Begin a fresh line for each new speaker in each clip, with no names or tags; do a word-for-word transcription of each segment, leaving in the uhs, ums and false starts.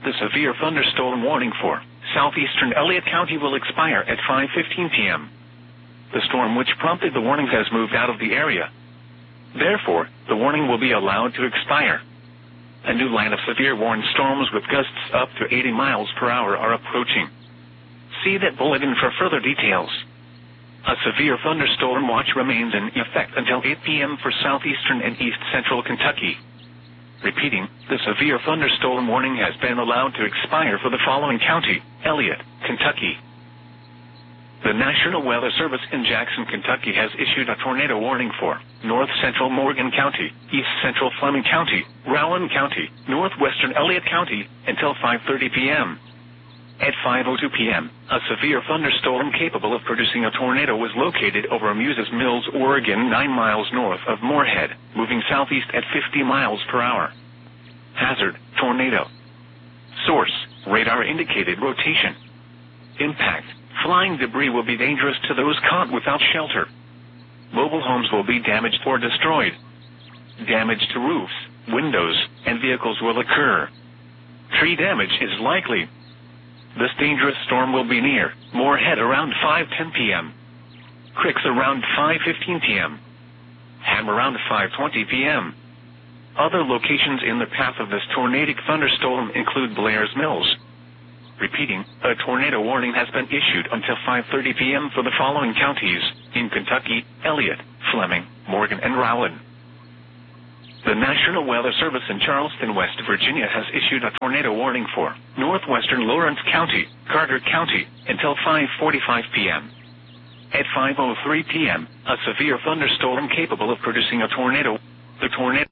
the severe thunderstorm warning for southeastern Elliott County will expire at five fifteen p.m. The storm which prompted the warnings has moved out of the area. Therefore, the warning will be allowed to expire. A new line of severe warned storms with gusts up to eighty miles per hour are approaching. See that bulletin for further details. A severe thunderstorm watch remains in effect until eight p.m. for southeastern and east central Kentucky. Repeating, the severe thunderstorm warning has been allowed to expire for the following county: Elliott, Kentucky. The National Weather Service in Jackson, Kentucky has issued a tornado warning for north central Morgan County, east central Fleming County, Rowan County, northwestern Elliott County, until five thirty p.m. At five oh two p.m., a severe thunderstorm capable of producing a tornado was located over Muses Mills, Oregon, nine miles north of Moorhead, moving southeast at fifty miles per hour. Hazard: tornado. Source: radar indicated rotation. Impact: flying debris will be dangerous to those caught without shelter. Mobile homes will be damaged or destroyed. Damage to roofs, windows, and vehicles will occur. Tree damage is likely. This dangerous storm will be near Moorhead around five ten p.m. Cricks around five fifteen p.m. Ham around five twenty p.m. Other locations in the path of this tornadic thunderstorm include Blair's Mills. Repeating, a tornado warning has been issued until five thirty p.m. for the following counties in Kentucky: Elliott, Fleming, Morgan, and Rowan. The National Weather Service in Charleston, West Virginia has issued a tornado warning for northwestern Lawrence County, Carter County, until five forty-five p.m. At five oh three p.m., a severe thunderstorm capable of producing a tornado. The tornado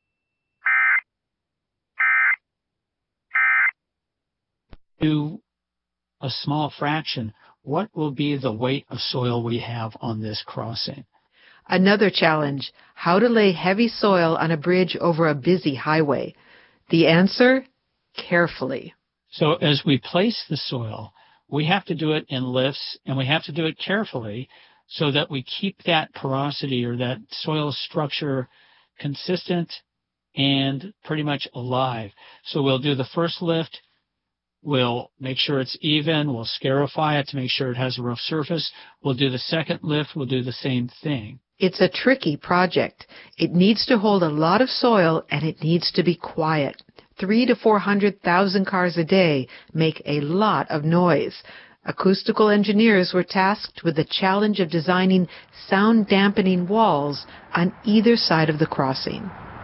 to a small fraction, what will be the weight of soil we have on this crossing?
Another challenge: how to lay heavy soil on a bridge over a busy highway. The answer: carefully.
So as we place the soil, we have to do it in lifts, and we have to do it carefully so that we keep that porosity or that soil structure consistent and pretty much alive. So we'll do the first lift. We'll make sure it's even. We'll scarify it to make sure it has a rough surface. We'll do the second lift. We'll do the same thing.
It's a tricky project. It needs to hold a lot of soil, and it needs to be quiet. Three to four hundred thousand cars a day make a lot of noise. Acoustical engineers were tasked with the challenge of designing sound-dampening walls on either side of the crossing.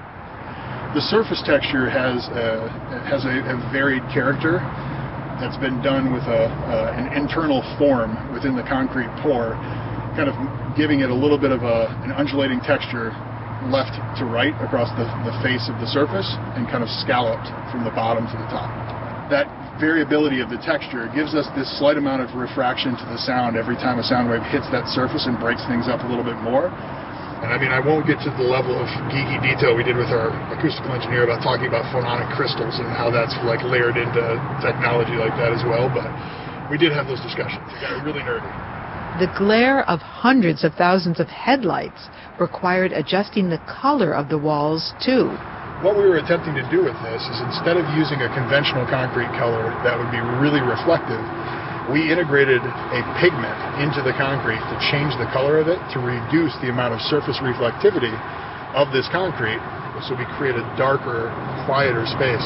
The surface texture has a, has a, a varied character that's been done with a, uh, an internal form within the concrete pour, kind of giving it a little bit of a, an undulating texture left to right across the, the face of the surface and kind of scalloped from the bottom to the top. That variability of the texture gives us this slight amount of refraction to the sound every time a sound wave hits that surface and breaks things up a little bit more. And I mean, I won't get to the level of geeky detail we did with our acoustical engineer about talking about phononic crystals and how that's like layered into technology like that as well, but we did have those discussions. It got really nerdy.
The glare of hundreds of thousands of headlights required adjusting the color of the walls, too.
What we were attempting to do with this is, instead of using a conventional concrete color that would be really reflective, we integrated a pigment into the concrete to change the color of it to reduce the amount of surface reflectivity of this concrete, so we create a darker, quieter space.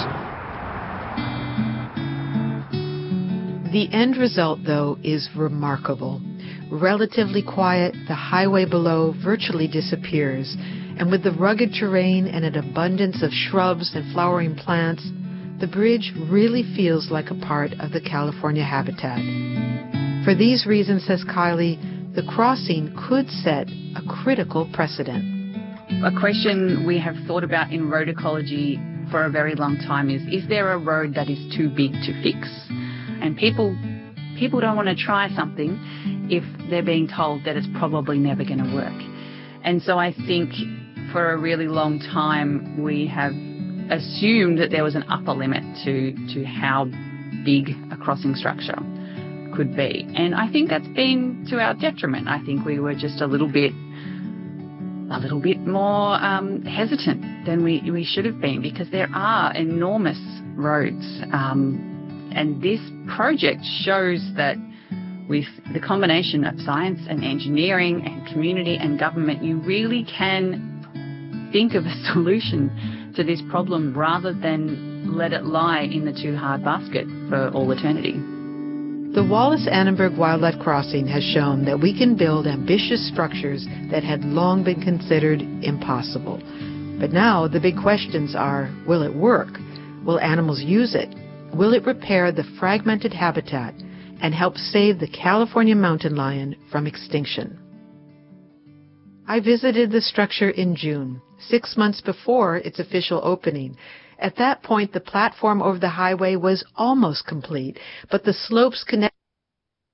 The end result, though, is remarkable. Relatively quiet, the highway below virtually disappears, and with the rugged terrain and an abundance of shrubs and flowering plants, the bridge really feels like a part of the California habitat. For these reasons, says Kylie, the crossing could set a critical precedent.
A question we have thought about in road ecology for a very long time is, is there a road that is too big to fix? And people people don't want to try something if they're being told that it's probably never going to work. And so I think for a really long time we have assumed that there was an upper limit to, to how big a crossing structure could be. And I think that's been to our detriment. I think we were just a little bit a little bit more um, hesitant than we, we should have been, because there are enormous roads. Um, and this project shows that with the combination of science and engineering and community and government, you really can think of a solution to this problem rather than let it lie in the too hard basket for all eternity.
The Wallace-Annenberg Wildlife Crossing has shown that we can build ambitious structures that had long been considered impossible. But now the big questions are, will it work? Will animals use it? Will it repair the fragmented habitat and help save the California mountain lion from extinction? I visited the structure in June, six months before its official opening. At that point, the platform over the highway was almost complete, but the slopes connected